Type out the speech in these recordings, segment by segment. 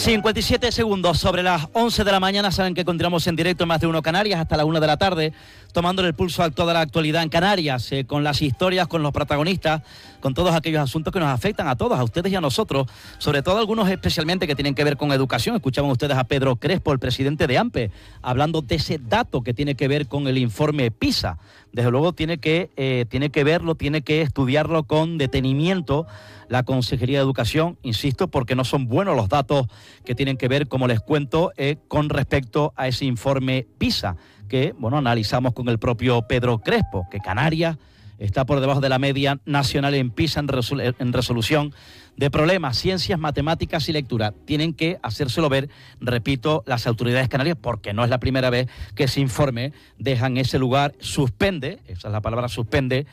57 segundos sobre las 11 de la mañana. Saben que continuamos en directo en Más de Uno Canarias hasta la 1 de la tarde, tomándole el pulso a toda la actualidad en Canarias, con las historias, con los protagonistas, con todos aquellos asuntos que nos afectan a todos, a ustedes y a nosotros, sobre todo algunos especialmente que tienen que ver con educación. Escuchaban ustedes a Pedro Crespo, el presidente de AMPE, hablando de ese dato que tiene que ver con el informe PISA. Desde luego tiene que verlo, tiene que estudiarlo con detenimiento la Consejería de Educación, insisto, porque no son buenos los datos que tienen que ver, como les cuento, con respecto a ese informe PISA, que, bueno, analizamos con el propio Pedro Crespo, que Canarias está por debajo de la media nacional en PISA en resolución de problemas, ciencias, matemáticas y lectura. Tienen que hacérselo ver, repito, las autoridades canarias, porque no es la primera vez que ese informe deja en ese lugar, suspende, esa es la palabra, suspende,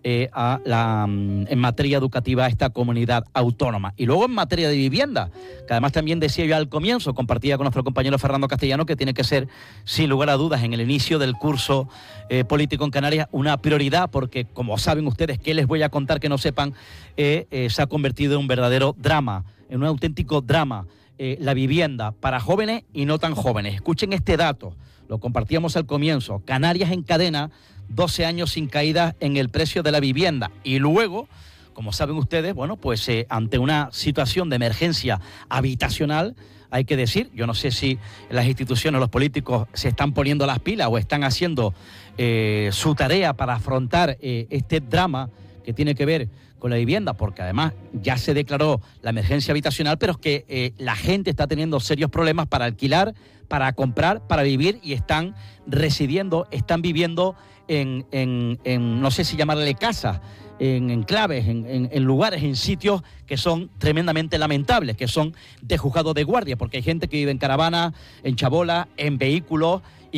en materia educativa a esta comunidad autónoma. Y luego en materia de vivienda, que además también decía yo al comienzo, compartía con nuestro compañero Fernando Castellano, que tiene que ser, sin lugar a dudas, en el inicio del curso político en Canarias, una prioridad, porque como saben ustedes, ¿qué les voy a contar que no sepan? Se ha convertido en un verdadero drama, en un auténtico drama, la vivienda para jóvenes y no tan jóvenes. Escuchen este dato, lo compartíamos al comienzo. Canarias encadena 12 años sin caída en el precio de la vivienda, y luego, como saben ustedes, bueno, pues ante una situación de emergencia habitacional, hay que decir, yo no sé si las instituciones, los políticos se están poniendo las pilas o están haciendo su tarea para afrontar este drama que tiene que ver con la vivienda, porque además ya se declaró la emergencia habitacional, pero es que la gente está teniendo serios problemas para alquilar, para comprar, para vivir, y están residiendo, están viviendo en no sé si llamarle casas, en enclaves, en lugares, en sitios que son tremendamente lamentables, que son de juzgado de guardia, porque hay gente que vive en caravanas, en chabolas, en vehículos,